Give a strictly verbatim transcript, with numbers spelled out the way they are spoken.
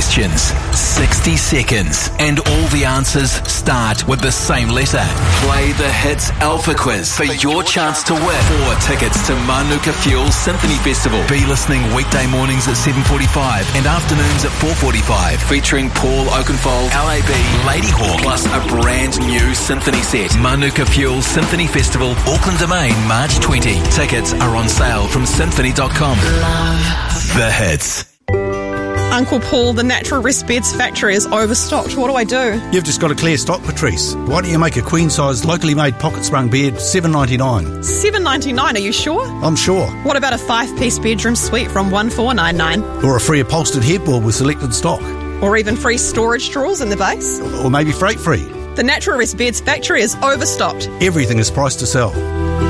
questions, sixty seconds, and all the answers start with the same letter. Play the Hits Alpha Quiz for your chance to win four tickets to Manuka Fuel Symphony Festival. Be listening weekday mornings at seven forty-five and afternoons at four forty-five, featuring Paul Oakenfold, L A B, Ladyhawke, plus a brand new symphony set. Manuka Fuel Symphony Festival, Auckland Domain, March twentieth. Tickets are on sale from symphony dot com. Love the hits. Uncle Paul, the Natural Rest Beds factory is overstocked. What do I do? You've just got to clear stock, Patrice. Why don't you make a queen-sized, locally made pocket-sprung bed, seven ninety-nine? seven ninety-nine, are you sure? I'm sure. What about a five-piece bedroom suite from one four nine nine? Or a free upholstered headboard with selected stock. Or even free storage drawers in the base? Or maybe freight-free. The Natural Rest Beds factory is overstocked. Everything is priced to sell.